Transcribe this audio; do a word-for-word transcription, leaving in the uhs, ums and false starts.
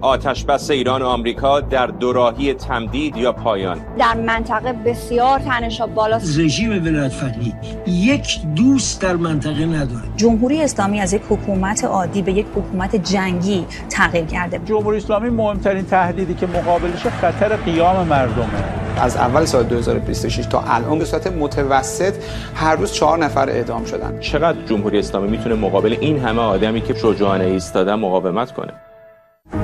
آتش‌بس ایران و آمریکا در دوراهی تمدید یا پایان. در منطقه بسیار تنش‌ها بالاست. رژیم ولایت‌فقیه یک دوست در منطقه نداره. جمهوری اسلامی از یک حکومت عادی به یک حکومت جنگی تغییر کرده. جمهوری اسلامی مهمترین تهدیدی که مقابلش خطر قیام مردمه. از اول سال دو هزار و بیست و شش تا الان به صورت متوسط هر روز چهار نفر اعدام شدن. چقدر جمهوری اسلامی میتونه مقابل این همه آدمی که شجاعانه ایستادن مقاومت کنه؟